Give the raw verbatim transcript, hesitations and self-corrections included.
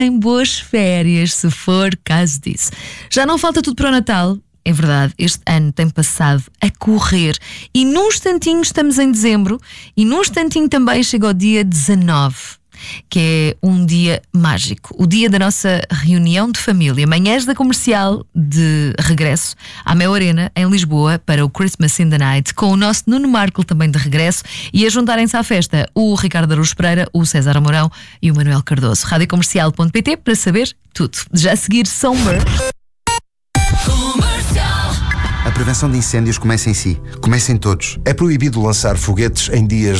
em boas férias, se for caso disso. Já não falta tudo para o Natal. É verdade, este ano tem passado a correr e num instantinho estamos em dezembro e num instantinho também chega o dia dezanove, que é um dia mágico, o dia da nossa reunião de família. Manhãs da Comercial de regresso à Mel Arena, em Lisboa, para o Christmas in the Night, com o nosso Nuno Marco também de regresso, e a juntarem-se à festa o Ricardo Araújo Pereira, o César Mourão e o Manuel Cardoso. rádio comercial ponto pt para saber tudo. Já a seguir, Somber. A prevenção de incêndios começa em si. Começa em todos. É proibido lançar foguetes em dias